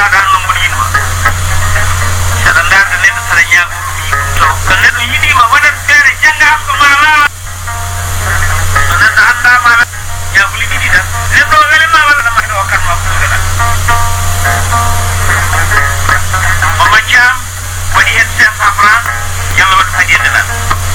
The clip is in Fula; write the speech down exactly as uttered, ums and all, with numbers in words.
da da no mo yima sada da ne da saranya to kalle do yidi ma wada tere janga ko mala na da anda mala ya buli di da ne do gele ma wala ma do kan ma ko gala mama jam wadi het sa fran yalla wat hadiya dana